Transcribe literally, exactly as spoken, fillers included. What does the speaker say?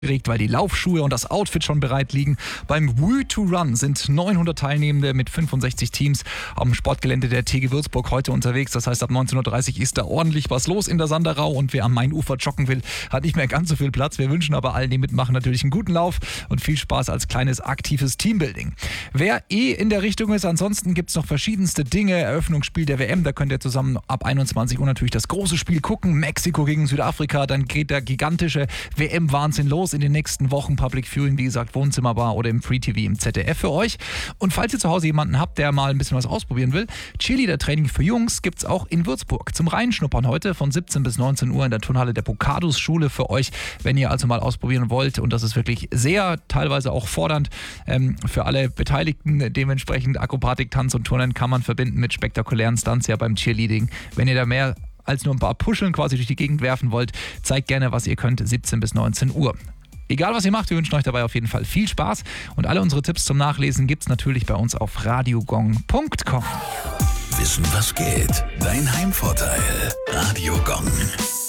Weil die Laufschuhe und das Outfit schon bereit liegen. Beim Woo to Run sind neunhundert Teilnehmende mit fünfundsechzig Teams am Sportgelände der T G Würzburg heute unterwegs. Das heißt, ab neunzehn Uhr dreißig ist da ordentlich was los in der Sanderau und wer am Mainufer joggen will, hat nicht mehr ganz so viel Platz. Wir wünschen aber allen, die mitmachen, natürlich einen guten Lauf und viel Spaß als kleines aktives Teambuilding. Wer eh in der Richtung ist, ansonsten gibt es noch verschiedenste Dinge. Eröffnungsspiel der W M, da könnt ihr zusammen ab einundzwanzig Uhr natürlich das große Spiel gucken. Mexiko gegen Südafrika, dann geht der gigantische W M-Wahnsinn los in den nächsten Wochen. Public Viewing, wie gesagt, Wohnzimmerbar oder im Free T V im Z D F für euch. Und falls ihr zu Hause jemanden habt, der mal ein bisschen was ausprobieren will, Cheerleader-Training für Jungs gibt es auch in Würzburg. Zum Reinschnuppern heute von siebzehn bis neunzehn Uhr in der Turnhalle der Bocadus-Schule für euch, wenn ihr also mal ausprobieren wollt. Und das ist wirklich sehr, teilweise auch fordernd ähm, für alle Beteiligten. Dementsprechend Akrobatik, Tanz und Turnen kann man verbinden mit spektakulären Stunts ja beim Cheerleading. Wenn ihr da mehr als nur ein paar Puscheln quasi durch die Gegend werfen wollt, zeigt gerne, was ihr könnt, siebzehn bis neunzehn Uhr. Egal, was ihr macht, wir wünschen euch dabei auf jeden Fall viel Spaß. Und alle unsere Tipps zum Nachlesen gibt es natürlich bei uns auf radiogong punkt com. Wissen, was geht? Dein Heimvorteil. Radio Gong.